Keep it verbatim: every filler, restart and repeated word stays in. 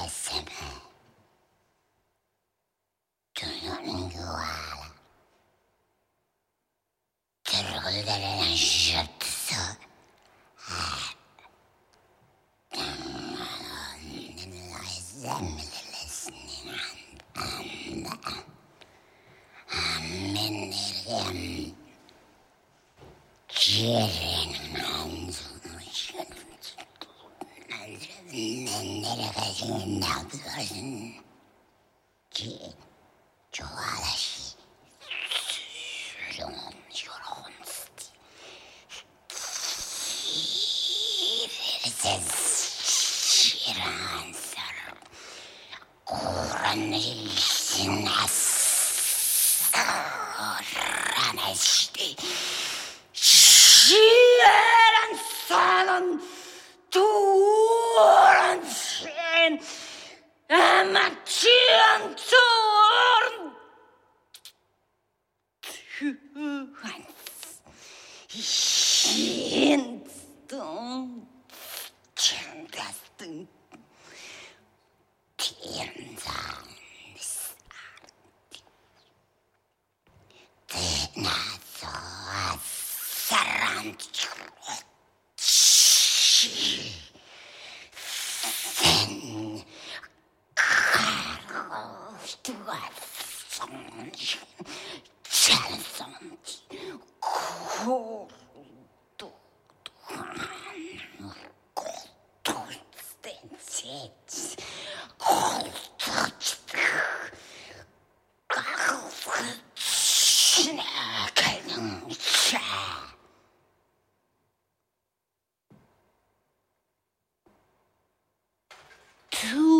deseme. Dünyanın güvara. Tırgıldırın şırtısı. Zemmilesinin anda. Amin dergem. Ciğerinin anzunu şırtısı. Nere kaçın ne yapıyorsun? Ciğer. 좋아하시 수룡은 요런스티 이래서 싫어한 사람 그런 일이 났어라는 시대 싫어한 사람 두런 신 아마추어 돈 두한 신동 천다등天上대나서 사람 죽었지 생 가로 두었성지 찬성지 고도 고도 센세지 고도 지나가는 차 두